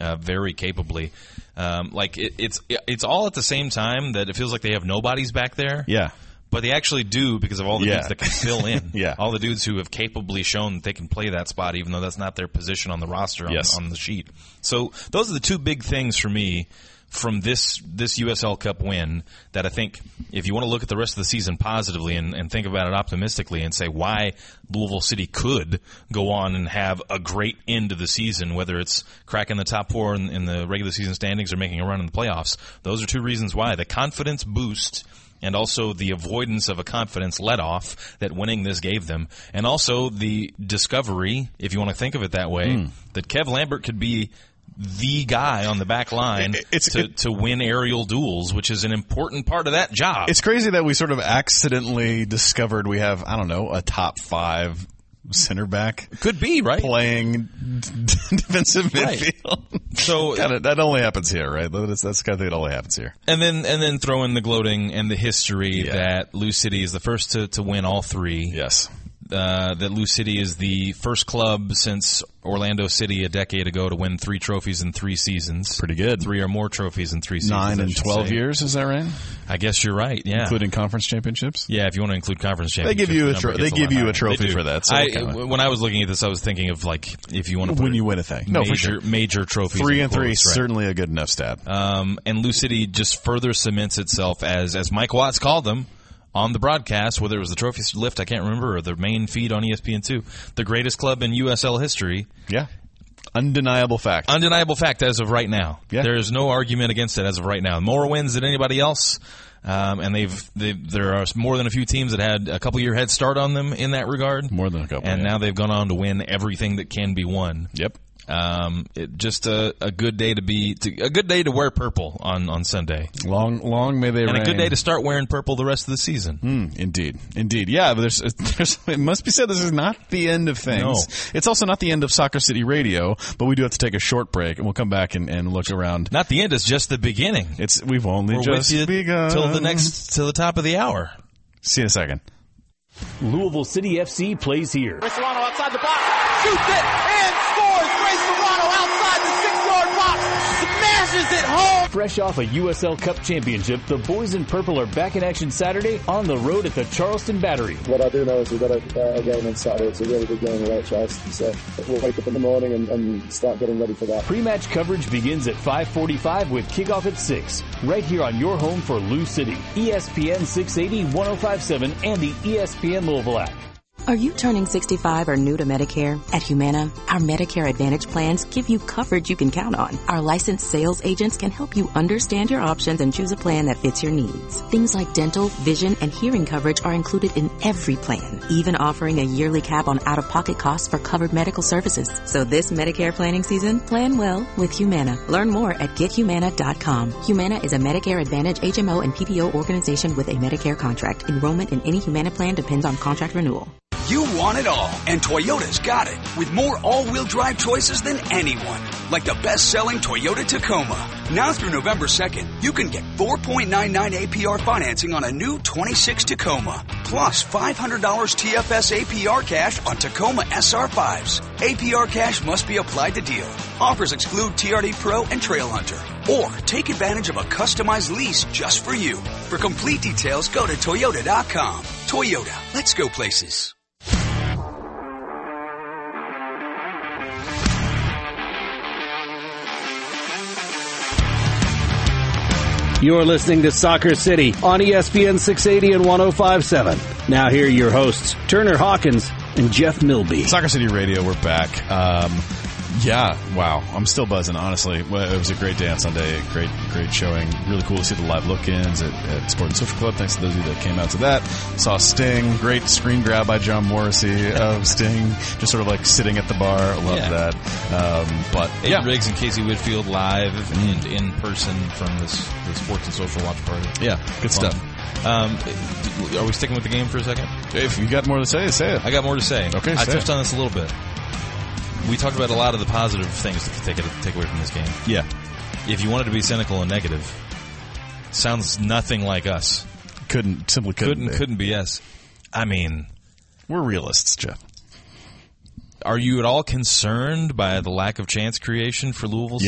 very capably. It's all at the same time that it feels like they have nobodies back there. Yeah. But they actually do because of all the dudes that can fill in. Yeah. All the dudes who have capably shown that they can play that spot, even though that's not their position on the roster on the sheet. So those are the two big things for me from this USL Cup win that I think if you want to look at the rest of the season positively and think about it optimistically and say why Louisville City could go on and have a great end of the season, whether it's cracking the top four in the regular season standings or making a run in the playoffs, those are two reasons why. The confidence boost and also the avoidance of a confidence let-off that winning this gave them. And also the discovery, if you want to think of it that way, that Kev Lambert could be the guy on the back line to win aerial duels, which is an important part of that job. It's crazy that we sort of accidentally discovered we have, I don't know, a top 5 center back. Could be, right? Playing defensive midfield. So that only happens here, right? That's the kind of thing that only happens here. And then throw in the gloating and the history that Lou City is the first to win all 3. Yes. That Lou City is the first club since Orlando City a decade ago to win 3 trophies in 3 seasons. Pretty good. 3 or more trophies in 3 seasons. 9 and 12 years, is that right? I guess you're right, yeah. Including conference championships? Yeah, if you want to include conference championships. They give you a trophy for that. So when I was looking at this, I was thinking of if you want to put when you win a thing. No, for sure. Major trophies. 3 and 3 is certainly a good enough stat. And Lou City just further cements itself as Mike Watts called them on the broadcast, whether it was the trophy lift, I can't remember, or the main feed on ESPN2, the greatest club in USL history. Yeah. Undeniable fact. Undeniable fact as of right now. Yeah. There is no argument against it as of right now. More wins than anybody else. And there are more than a few teams that had a couple-year head start on them in that regard. More than a couple. And now they've gone on to win everything that can be won. Yep. Just a good day a good day to wear purple on Sunday. Long may they reign. And a good day to start wearing purple the rest of the season. Indeed. Yeah, but it must be said this is not the end of things. No. It's also not the end of Soccer City Radio, but we do have to take a short break, and we'll come back and look around. Not the end, it's just the beginning. We've only just begun. Till the top of the hour. See you in a second. Louisville City FC plays here. Serrano outside the box, shoots it, and scores! Ray Serrano outside the 6-yard box, smashes it home! Fresh off a USL Cup championship, the boys in purple are back in action Saturday on the road at the Charleston Battery. What I do know is we've got a game on Saturday. It's a really big game away at Charleston, so we'll wake up in the morning and start getting ready for that. Pre-match coverage begins at 5:45 with kickoff at 6, right here on your home for Lou City, ESPN 680, 105.7, and the ESPN Louisville app. Are you turning 65 or new to Medicare? At Humana, our Medicare Advantage plans give you coverage you can count on. Our licensed sales agents can help you understand your options and choose a plan that fits your needs. Things like dental, vision, and hearing coverage are included in every plan, even offering a yearly cap on out-of-pocket costs for covered medical services. So this Medicare planning season, plan well with Humana. Learn more at GetHumana.com. Humana is a Medicare Advantage HMO and PPO organization with a Medicare contract. Enrollment in any Humana plan depends on contract renewal. You want it all, and Toyota's got it, with more all-wheel drive choices than anyone, like the best-selling Toyota Tacoma. Now through November 2nd, you can get 4.99 APR financing on a new 26 Tacoma, plus $500 TFS APR cash on Tacoma SR5s. APR cash must be applied to deal. Offers exclude TRD Pro and Trail Hunter. Or take advantage of a customized lease just for you. For complete details, go to Toyota.com. Toyota, let's go places. You're listening to Soccer City on ESPN 680 and 105.7. Now here are your hosts, Turner Hawkins and Jeff Milby. Soccer City Radio, we're back. Yeah, wow. I'm still buzzing, honestly. It was a great day on Sunday. Great showing. Really cool to see the live look-ins at Sport and Social Club. Thanks to those of you that came out to that. Saw Sting. Great screen grab by John Morrissey of Sting. Just sort of like sitting at the bar. Love that. But Aiden Riggs and Casey Whitfield live and in person from the Sports and Social Watch Party. Yeah, good stuff. Are we sticking with the game for a second? If you got more to say, say it. I got more to say. Okay, I touched on this a little bit. We talked about a lot of the positive things to take away from this game. Yeah. If you wanted to be cynical and negative, sounds nothing like us. Couldn't be us. I mean, we're realists, Jeff. Are you at all concerned by the lack of chance creation for Louisville